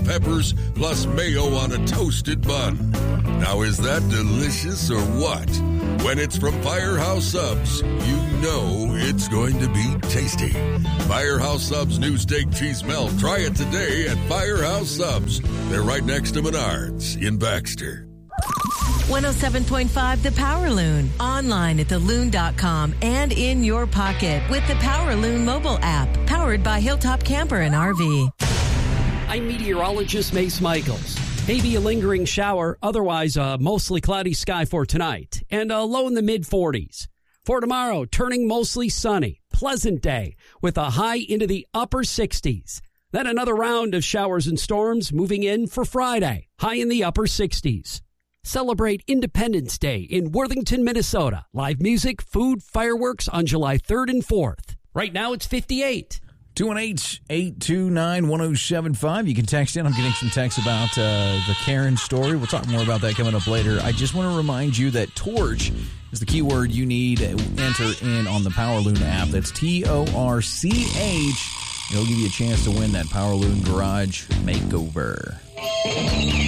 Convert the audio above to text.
peppers, plus mayo on a toasted bun. Now, is that delicious or what? When it's from Firehouse Subs, you know it's going to be tasty. Firehouse Subs new steak cheese melt. Try it today at Firehouse Subs. They're right next to Menards in Baxter. 107.5 The Power Loon. Online at theloon.com and in your pocket with the Power Loon mobile app. Powered by Hilltop Camper and RV. I'm meteorologist Mace Michaels. Maybe a lingering shower, otherwise a mostly cloudy sky for tonight, and a low in the mid-40s. For tomorrow, turning mostly sunny, pleasant day with a high into the upper 60s. Then another round of showers and storms moving in for Friday, high in the upper 60s. Celebrate Independence Day in Worthington, Minnesota. Live music, food, fireworks on July 3rd and 4th. Right now it's 58. 218-829-1075. You can text in. I'm getting some texts about the Karen story. We'll talk more about that coming up later. I just want to remind you that Torch is the keyword you need to enter in on the Power Loon app. That's TORCH. It'll give you a chance to win that Power Loon Garage makeover.